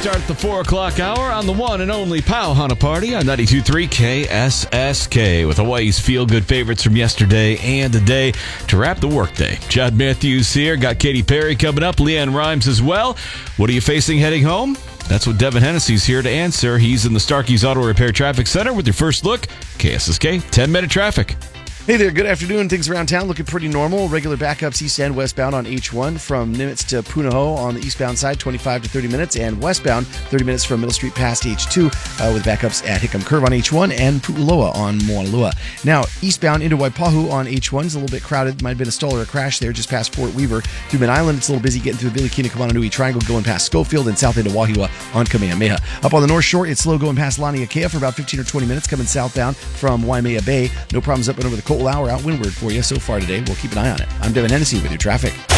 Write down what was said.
start the 4 o'clock hour on the one and only Pow Hana Party on 92.3 KSSK with Hawaii's feel-good favorites from yesterday and today to wrap the workday. Chad Matthews here. Got Katy Perry coming up. Leanne Rimes as well. What are you facing heading home? That's what Devin Hennessy's here to answer. He's in the Starkey's Auto Repair Traffic Center with your first look. KSSK 10-minute traffic. Hey there, good afternoon. Things around town looking pretty normal. Regular backups east and westbound on H1 from Nimitz to Punahou on the eastbound side, 25 to 30 minutes, and westbound 30 minutes from Middle Street past H2 with backups at Hickam Curve on H1 and Pu'uloa on Moalua. Now, eastbound into Waipahu on H1 is a little bit crowded. Might have been a stall or a crash there just past Fort Weaver. Through Mid-Island, it's a little busy getting through the Billy Kina Kamananui Triangle going past Schofield and south into Wahiawa on Kamehameha. Up on the North Shore, it's slow going past Laniakea for about 15 or 20 minutes coming southbound from Waimea Bay. No problems up and over the Coal Hour out windward for you so far today. We'll keep an eye on it. I'm Devin Hennessy with your traffic.